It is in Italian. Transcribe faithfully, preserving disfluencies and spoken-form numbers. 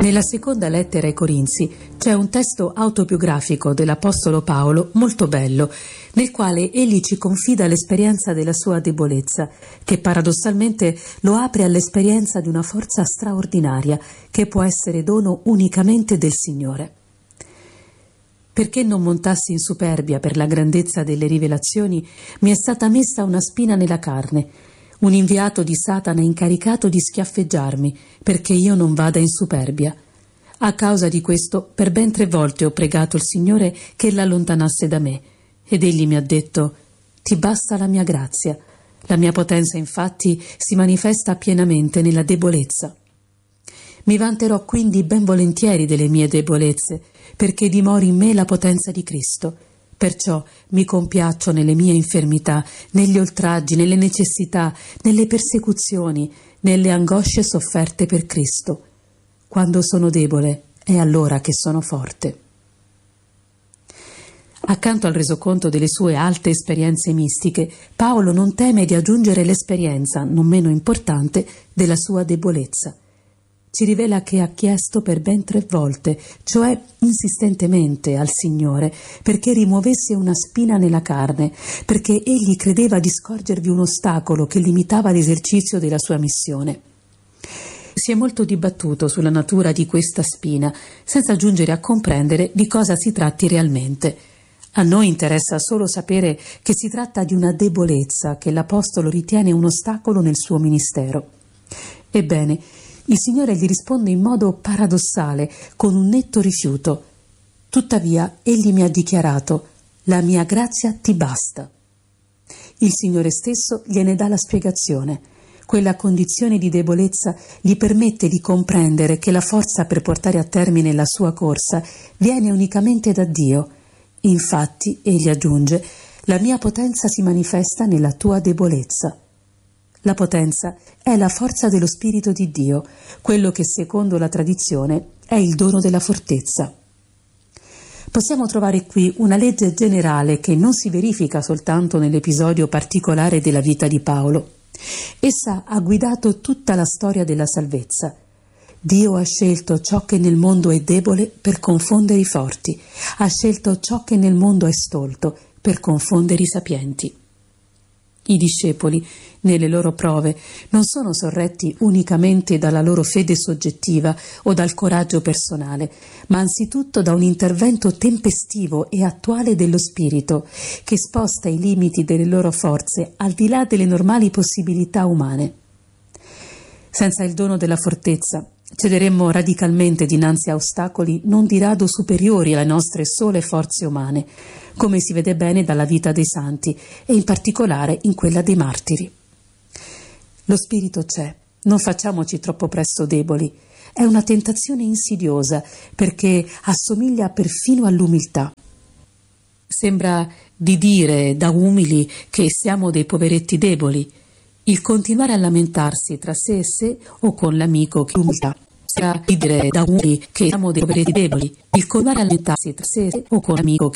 Nella seconda lettera ai Corinzi c'è un testo autobiografico dell'Apostolo Paolo molto bello, nel quale egli ci confida l'esperienza della sua debolezza, che paradossalmente lo apre all'esperienza di una forza straordinaria che può essere dono unicamente del Signore. Perché non montassi in superbia per la grandezza delle rivelazioni, mi è stata messa una spina nella carne, un inviato di Satana incaricato di schiaffeggiarmi, perché io non vada in superbia. A causa di questo, per ben tre volte ho pregato il Signore che l'allontanasse da me, ed egli mi ha detto: «Ti basta la mia grazia. La mia potenza, infatti, si manifesta pienamente nella debolezza». Mi vanterò quindi ben volentieri delle mie debolezze, perché dimori in me la potenza di Cristo. Perciò mi compiaccio nelle mie infermità, negli oltraggi, nelle necessità, nelle persecuzioni, nelle angosce sofferte per Cristo. Quando sono debole, è allora che sono forte. Accanto al resoconto delle sue alte esperienze mistiche, Paolo non teme di aggiungere l'esperienza, non meno importante, della sua debolezza. Ci rivela che ha chiesto per ben tre volte, cioè insistentemente, al Signore, perché rimuovesse una spina nella carne, perché egli credeva di scorgervi un ostacolo che limitava l'esercizio della sua missione. Si è molto dibattuto sulla natura di questa spina, senza giungere a comprendere di cosa si tratti realmente. A noi interessa solo sapere che si tratta di una debolezza che l'Apostolo ritiene un ostacolo nel suo ministero. Ebbene, il Signore gli risponde in modo paradossale, con un netto rifiuto. Tuttavia, egli mi ha dichiarato: «La mia grazia ti basta». Il Signore stesso gliene dà la spiegazione. Quella condizione di debolezza gli permette di comprendere che la forza per portare a termine la sua corsa viene unicamente da Dio. Infatti, egli aggiunge: «La mia potenza si manifesta nella tua debolezza». La potenza è la forza dello Spirito di Dio, quello che secondo la tradizione è il dono della fortezza. Possiamo trovare qui una legge generale che non si verifica soltanto nell'episodio particolare della vita di Paolo. Essa ha guidato tutta la storia della salvezza. Dio ha scelto ciò che nel mondo è debole per confondere i forti, ha scelto ciò che nel mondo è stolto per confondere i sapienti. I discepoli, nelle loro prove, non sono sorretti unicamente dalla loro fede soggettiva o dal coraggio personale, ma anzitutto da un intervento tempestivo e attuale dello Spirito, che sposta i limiti delle loro forze al di là delle normali possibilità umane. Senza il dono della fortezza, cederemmo radicalmente dinanzi a ostacoli non di rado superiori alle nostre sole forze umane, come si vede bene dalla vita dei santi e in particolare in quella dei martiri. Lo Spirito c'è, non facciamoci troppo presto deboli. È una tentazione insidiosa perché assomiglia perfino all'umiltà. Sembra di dire da umili che siamo dei poveretti deboli. Il continuare a lamentarsi tra sé e sé o con l'amico che umiltà. Sembra di dire da umili che siamo dei poveretti deboli. Il continuare a lamentarsi tra sé e sé o con l'amico che